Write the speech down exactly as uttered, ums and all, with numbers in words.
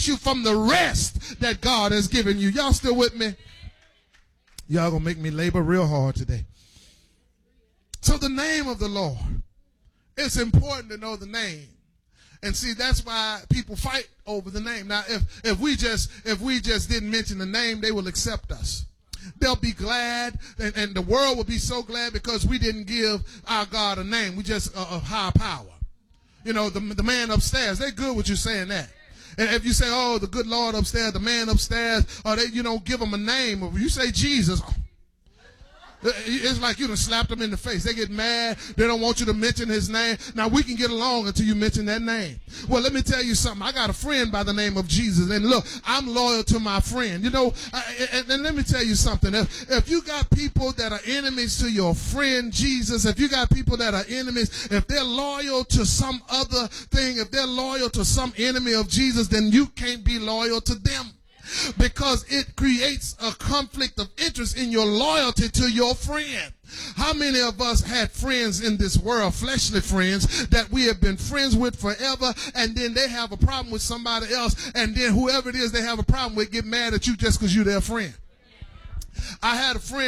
you from the rest that God has given you. Y'all still with me? Y'all gonna make me labor real hard today. So the name of the Lord, it's important to know the name. And see, that's why people fight over the name. Now, if, if we just, if we just didn't mention the name, they will accept us. They'll be glad, and, and the world will be so glad because we didn't give our God a name. We just uh, of high power. You know, the, the man upstairs, they're good with you saying that. And if you say, oh, the good Lord upstairs, the man upstairs, or they, you know, give them a name. Or you say Jesus, it's like you done slapped them in the face. They get mad. They don't want you to mention his name. Now, we can get along until you mention that name. Well, let me tell you something. I got a friend by the name of Jesus. And look, I'm loyal to my friend. You know, I, and, and let me tell you something. If, if you got people that are enemies to your friend Jesus, if you got people that are enemies, if they're loyal to some other thing, if they're loyal to some enemy of Jesus, then you can't be loyal to them. Because it creates a conflict of interest in your loyalty to your friend. How many of us had friends in this world, fleshly friends, that we have been friends with forever, and then they have a problem with somebody else, and then whoever it is they have a problem with get mad at you just because you're their friend? I had a friend